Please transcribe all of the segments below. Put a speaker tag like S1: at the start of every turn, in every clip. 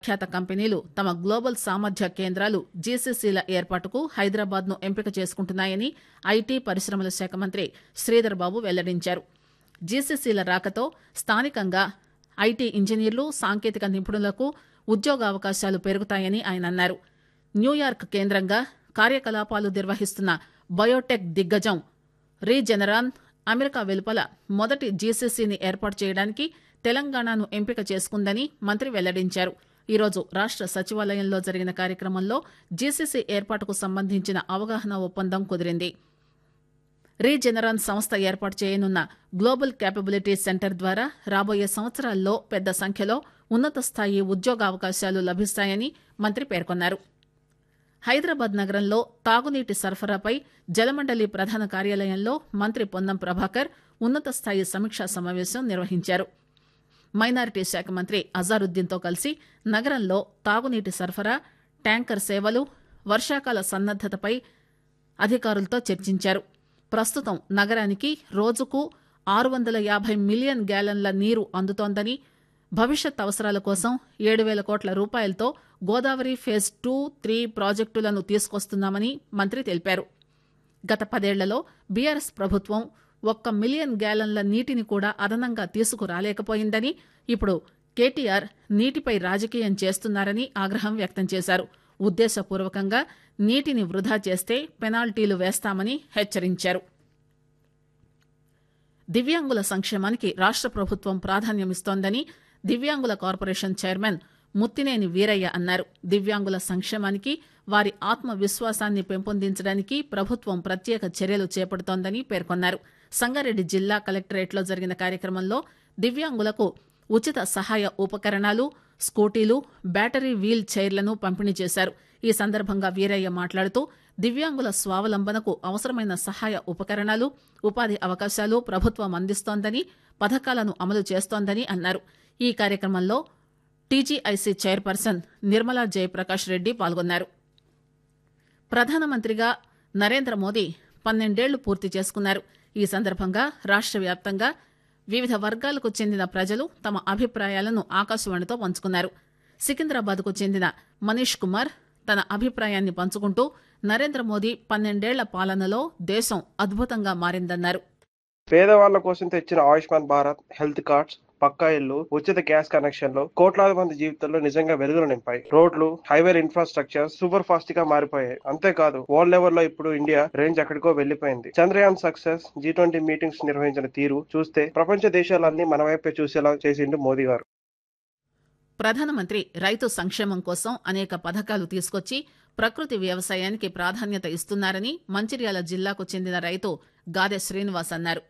S1: ఖ్యాత కంపెనీలు తమ గ్లోబల్ సామర్థ్య కేంద్రాలు జీసీసీల ఏర్పాటుకు హైదరాబాద్ను ఎంపిక చేసుకుంటున్నాయని ఐటీ పరిశ్రమల శాఖ మంత్రి శ్రీధర్ బాబు వెల్లడించారు. జీసీసీల రాకతో స్థానికంగా ఐటీ ఇంజనీర్లు, సాంకేతిక నిపుణులకు ఉద్యోగావకాశాలు పెరుగుతాయని ఆయన అన్నారు. న్యూయార్క్ కేంద్రంగా కార్యకలాపాలు నిర్వహిస్తున్న బయోటెక్ దిగ్గజం రీజెనరాన్ అమెరికా వెలుపల మొదటి జీసీసీని ఏర్పాటు చేయడానికి తెలంగాణను ఎంపిక చేసుకుందని మంత్రి వెల్లడించారు. ఈరోజు రాష్ట సచివాలయంలో జరిగిన కార్యక్రమంలో జీసీసీ ఏర్పాటుకు సంబంధించిన అవగాహన ఒప్పందం కుదిరింది. రీజెనరాన్ సంస్థ ఏర్పాటు చేయనున్న గ్లోబల్ క్యాపబిలిటీ సెంటర్ ద్వారా రాబోయే సంవత్సరాల్లో పెద్ద సంఖ్యలో ఉన్నత స్థాయి ఉద్యోగావకాశాలు లభిస్తాయని మంత్రి పేర్కొన్నారు. హైదరాబాద్ నగరంలో తాగునీటి సరఫరాపై జలమండలి ప్రధాన కార్యాలయంలో మంత్రి పొన్నం ప్రభాకర్ ఉన్నత స్థాయి సమీక్షా సమావేశం నిర్వహించారు. మైనారిటీ శాఖ మంత్రి అజారుద్దీన్తో కలిసి నగరంలో తాగునీటి సరఫరా, ట్యాంకర్ సేవలు, వర్షాకాల సన్నద్దతపై అధికారులతో చర్చించారు. ప్రస్తుతం నగరానికి రోజుకు 650 మిలియన్ గ్యాలన్ల నీరు అందుతోందని, భవిష్యత్ అవసరాల కోసం 7,000 కోట్ల రూపాయలతో గోదావరి ఫేజ్ 2, 3 ప్రాజెక్టులను తీసుకొస్తున్నామని మంత్రి తెలిపారు. గత 10 ఏళ్లలో బీఆర్ఎస్ ప్రభుత్వం 1 మిలియన్ గ్యాలన్ల నీటిని కూడా అదనంగా తీసుకురాలేకపోయిందని, ఇప్పుడు కేటీఆర్ నీటిపై రాజకీయం చేస్తున్నారని ఆగ్రహం వ్యక్తం చేశారు. ఉద్దేశపూర్వకంగా నీటిని వృధా చేస్తే పెనాల్టీలు వేస్తామని హెచ్చరించారు. దివ్యాంగుల సంక్షేమానికి రాష్ట ప్రభుత్వం ప్రాధాన్యమిస్తోందని దివ్యాంగుల కార్పొరేషన్ చైర్మన్ ముత్తినేని వీరయ్య అన్నారు. దివ్యాంగుల సంక్షేమానికి, వారి ఆత్మవిశ్వాసాన్ని పెంపొందించడానికి ప్రభుత్వం ప్రత్యేక చర్యలు చేపడుతోందని పేర్కొన్నారు. సంగారెడ్డి జిల్లా కలెక్టరేట్లో జరిగిన కార్యక్రమంలో దివ్యాంగులకు ఉచిత సహాయ ఉపకరణాలు, స్కూటీలు, బ్యాటరీ వీల్ చైర్లను పంపిణీ చేశారు. ఈ సందర్భంగా వీరయ్య మాట్లాడుతూ దివ్యాంగుల స్వావలంబనకు అవసరమైన సహాయ ఉపకరణాలు, ఉపాధి అవకాశాలు ప్రభుత్వం అందిస్తోందని, పథకాలను అమలు చేస్తోందని అన్నారు. ఈ కార్యక్రమంలో టీజీఐసీ చైర్పర్సన్ నిర్మలా జయప్రకాష్ రెడ్డి పాల్గొన్నారు. ప్రధానమంత్రిగా నరేంద్ర మోదీ 12 ఏళ్లు పూర్తి చేసుకున్నారు. ఈ సందర్భంగా రాష్ట వ్యాప్తంగా వివిధ వర్గాలకు చెందిన ప్రజలు తమ అభిప్రాయాలను ఆకాశవాణితో పంచుకున్నారు. సికింద్రాబాద్కు చెందిన మనీష్ కుమార్ తన అభిప్రాయాన్ని పంచుకుంటూ నరేంద్ర మోదీ 12 ఏళ్ల పాలనలో దేశం అద్భుతంగా మారిందన్నారు.
S2: పేదవాళ్ల కోసం తెచ్చిన ఆయుష్మాన్ భారత్, హెల్త్ కార్డ్స్, పక్కా ఇల్లు, ఉచిత గ్యాస్ కనెక్షన్లు కోట్లాది మంది జీవితాల్లో నిజంగా వెలుగులు నింపాయి. రోడ్లు, హైవే ఇన్ఫ్రాస్ట్రక్చర్ సూపర్ ఫాస్ట్ గా మారిపోయాయి. అంతేకాదు వరల్డ్ లెవెల్ లో ఇప్పుడు ఇండియా రేంజ్ ఎక్కడికో వెళ్లిపోయింది. చంద్రయాన్ సక్సెస్, G20 మీటింగ్స్ నిర్వహించిన తీరు చూస్తే ప్రపంచ దేశాలన్నీ మన వైపే చూసేలా చేసిండు మోదీ గారు.
S1: ప్రధానమంత్రి రైతు సంక్షేమం కోసం అనేక పథకాలు తీసుకొచ్చి ప్రకృతి వ్యవసాయానికి ప్రాధాన్యత ఇస్తున్నారని మంచిర్యాల జిల్లాకు చెందిన రైతు గాదె శ్రీనివాస్ అన్నారు.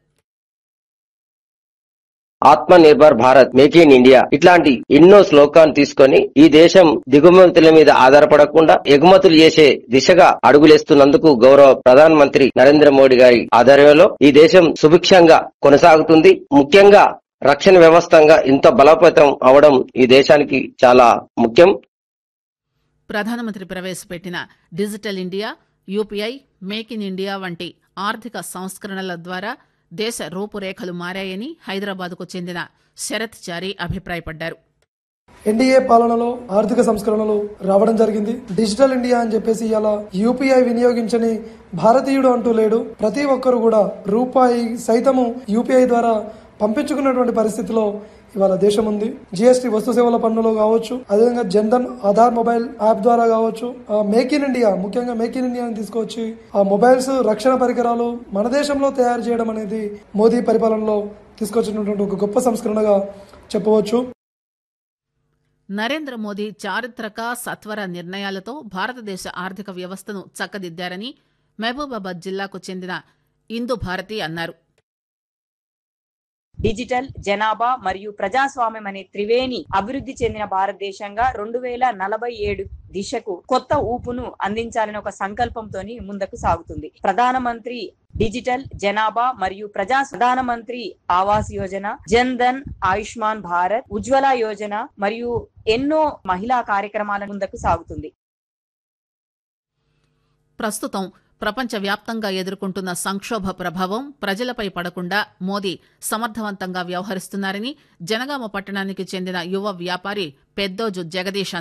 S3: ఆత్మ nirbhar Bharat, make in India ఇట్లాంటి ఎన్నో శ్లోకాన్ని తీసుకొని ఈ దేశం దిగుమతుల మీద ఆధారపడకుండా ఎగుమతులు చేసే దిశగా అడుగులేస్తున్నందుకు గౌరవ ప్రధాన మంత్రి నరేంద్ర మోడీ గారి ఆధ్వర్యంలో ఈ దేశం సుభిక్షంగా కొనసాగుతుంది. ముఖ్యంగా రక్షణ వ్యవస్థగా ఇంత బలోపేతం అవడం ఈ దేశానికి చాలా ముఖ్యం.
S1: ప్రధానమంత్రి ప్రవేశపెట్టిన digital India, UPI, make in India వంటి ఆర్థిక సంస్కరణల ద్వారా దేశ రూపురేఖలు మారాయని హైదరాబాద్కు చెందిన శరత్ చారి అభిప్రాయపడ్డారు.
S4: ఎన్డీఏ పాలనలో ఆర్థిక సంస్కరణలు రావడం జరిగింది. డిజిటల్ ఇండియా అని చెప్పేసి ఇలా యూపీఐ వినియోగించని భారతీయుడు అంటూ లేడు. ప్రతి ఒక్కరు కూడా రూపాయి సైతము యూపీఐ ద్వారా పంపించుకున్నటువంటి పరిస్థితిలో ఇవాళ దేశం ఉంది. జీఎస్టీ వస్తు సేవల పన్నులో కావచ్చు, అదేవిధంగా జన్ధన్ ఆధార్ మొబైల్ యాప్ ద్వారా కావచ్చు, మేక్ ఇన్ ఇండియా, ముఖ్యంగా మేక్ ఇన్ ఇండియాని తీసుకొచ్చి ఆ మొబైల్స్, రక్షణ పరికరాలు మన దేశంలో తయారు చేయడం అనేది మోదీ పరిపాలనలో తీసుకొచ్చినటువంటి ఒక గొప్ప సంస్కరణగా చెప్పవచ్చు.
S1: నరేంద్ర మోదీ చారిత్రక సత్వర నిర్ణయాలతో భారతదేశ ఆర్థిక వ్యవస్థను చక్కదిద్దారని మహబూబాబాద్ జిల్లాకు చెందిన ఇందు భారతి అన్నారు.
S5: డిజిటల్, జనాభా మరియు ప్రజాస్వామ్యం అనే త్రివేణి అభివృద్ధి చెందిన భారతదేశంగా 2047 దిశకు కొత్త ఊపును అందించాలని ఒక సంకల్పంతో ముందుకు సాగుతుంది. ప్రధానమంత్రి డిజిటల్, జనాభా మరియు ప్రధానమంత్రి ఆవాస్ యోజన, జన్ ధన్, ఆయుష్మాన్ భారత్, ఉజ్వల యోజన మరియు ఎన్నో మహిళా కార్యక్రమాల ముందుకు సాగుతుంది.
S1: ప్రస్తుతం ప్రపంచవ్యాప్తంగా ఎదుర్కొంటున్న సంక్షోభ ప్రభావం ప్రజలపై పడకుండా మోదీ సమర్థవంతంగా వ్యవహరిస్తున్నారని జనగామ పట్టణానికి చెందిన యువ వ్యాపారి పెద్దోజు జగదీష్